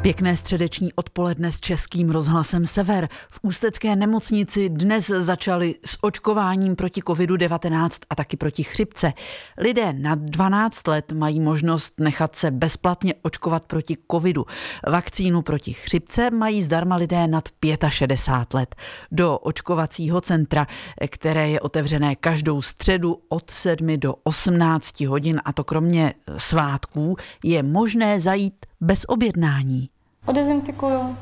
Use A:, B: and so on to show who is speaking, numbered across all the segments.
A: Pěkné středeční odpoledne s Českým rozhlasem Sever. V ústecké nemocnici dnes začali s očkováním proti covidu-19 a taky proti chřipce. Lidé nad 12 let mají možnost nechat se bezplatně očkovat proti covidu. Vakcínu proti chřipce mají zdarma lidé nad 65 let. Do očkovacího centra, které je otevřené každou středu od 7 do 18 hodin, a to kromě svátků, je možné zajít bez objednání.
B: Odezinfikuju.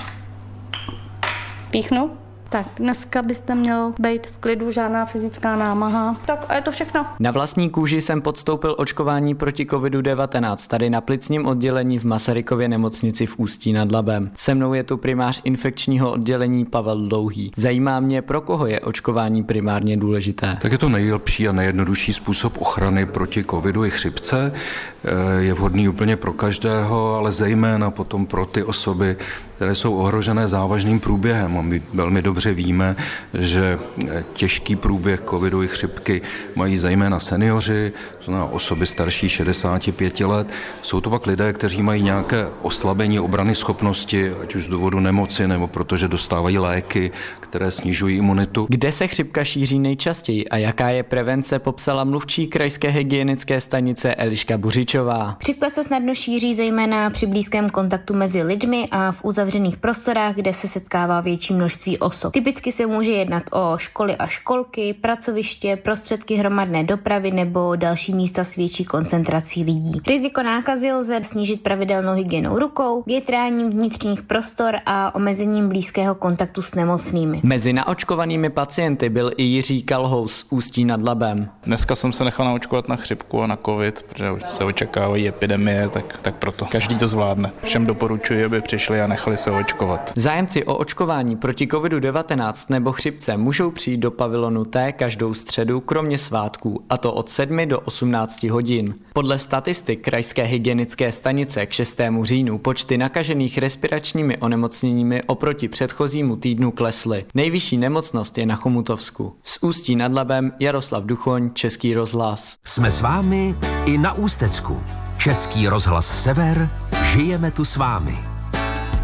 B: Píchnu. Tak, dneska byste měl být v klidu, žádná fyzická námaha. Tak a je to všechno.
C: Na vlastní kůži jsem podstoupil očkování proti covidu-19 tady na plicním oddělení v Masarykově nemocnici v Ústí nad Labem. Se mnou je tu primář infekčního oddělení Pavel Dlouhý. Zajímá mě, pro koho je očkování primárně důležité.
D: Tak je to nejlepší a nejjednodušší způsob ochrany proti covidu i chřipce. Je vhodný úplně pro každého, ale zejména potom pro ty osoby, které jsou ohrožené závažným průběhem. A my velmi dobře víme, že těžký průběh covidu i chřipky mají zejména seniori, to znamená osoby starší 65 let. Jsou to pak lidé, kteří mají nějaké oslabení obrany schopnosti, ať už z důvodu nemoci, nebo protože dostávají léky, které snižují imunitu.
C: Kde se chřipka šíří nejčastěji a jaká je prevence, popsala mluvčí krajské hygienické stanice Eliška Buřičová.
E: Chřipka se snadno šíří zejména při blízkém kontaktu mezi lidmi a v uzavřených prostorách, kde se setkává větší množství osob. Typicky se může jednat o školy a školky, pracoviště, prostředky hromadné dopravy nebo další místa s větší koncentrací lidí. Riziko nákazy lze snížit pravidelnou hygienou rukou, větráním vnitřních prostor a omezením blízkého kontaktu s nemocnými.
C: Mezi naočkovanými pacienty byl i Jiří Kalhous z Ústí nad Labem.
F: Dneska jsem se nechal naočkovat na chřipku a na covid, protože už se očekávají epidemie, tak proto. Každý to zvládne. Všem doporučuji, aby přišli a nechali se očkovat.
C: Zájemci o očkování proti covidu-19 nebo chřipce můžou přijít do pavilonu T každou středu, kromě svátků, a to od 7 do 18 hodin. Podle statistik krajské hygienické stanice k 6. říjnu počty nakažených respiračními onemocněními oproti předchozímu týdnu klesly. Nejvyšší nemocnost je na Chomutovsku. Z Ústí nad Labem Jaroslav Duchoň, Český rozhlas.
G: Jsme s vámi i na Ústecku. Český rozhlas Sever, žijeme tu s vámi.